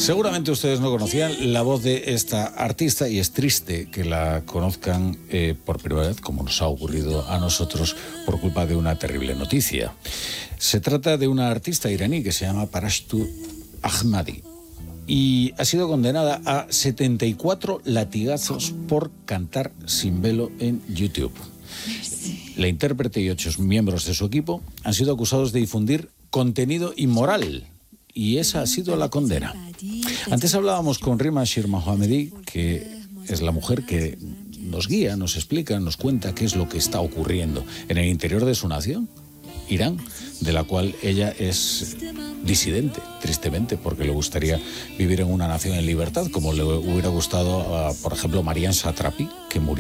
Seguramente ustedes no conocían la voz de esta artista y es triste que la conozcan por primera vez, como nos ha ocurrido a nosotros, por culpa de una terrible noticia. Se trata de una artista iraní que se llama Parashtu Ahmadi y ha sido condenada a 74 latigazos por cantar sin velo en YouTube. La intérprete y 8 miembros de su equipo han sido acusados de difundir contenido inmoral. Y esa ha sido la condena. Antes hablábamos con Rima Shir Mohammadi, que es la mujer que nos guía, nos explica, nos cuenta qué es lo que está ocurriendo en el interior de su nación, Irán, de la cual ella es disidente, tristemente, porque le gustaría vivir en una nación en libertad, como le hubiera gustado a, por ejemplo, Marian Satrapi, que murió